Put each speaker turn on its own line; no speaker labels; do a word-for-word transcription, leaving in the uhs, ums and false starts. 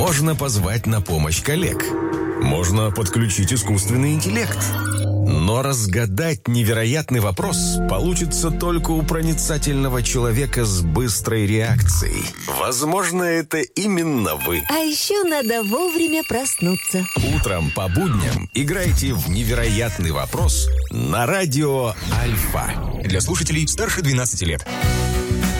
Можно позвать на помощь коллег. Можно подключить искусственный интеллект. Но разгадать невероятный вопрос получится только у проницательного человека с быстрой реакцией. Возможно, это именно вы.
А еще надо вовремя проснуться.
Утром по будням играйте в «Невероятный вопрос» на радио Альфа.
Для слушателей старше двенадцати лет.